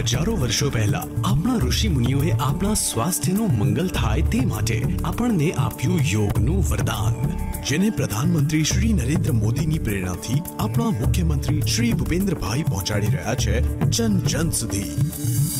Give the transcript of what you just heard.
હજારો વર્ષો પહેલા આપણા ઋષિ મુનિઓએ આપણા સ્વાસ્થ્યનું મંગલ થાય તે માટે આપણને આપ્યું યોગનું વરદાન, જેને પ્રધાનમંત્રી શ્રી નરેન્દ્ર મોદીની પ્રેરણાથી આપણા મુખ્યમંત્રી શ્રી ભૂપેન્દ્રભાઈ પહોંચાડી રહ્યા છે જન જન સુધી।